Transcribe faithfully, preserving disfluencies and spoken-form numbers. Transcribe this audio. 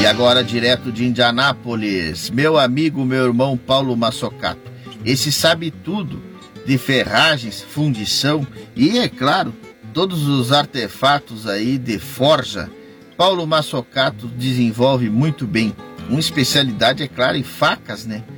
E agora, direto de Indianápolis, meu amigo, meu irmão Paulo Massocato. Esse sabe tudo de ferragens, fundição e, é claro, todos os artefatos aí de forja. Paulo Massocato desenvolve muito bem. Uma especialidade, é claro, em facas, né?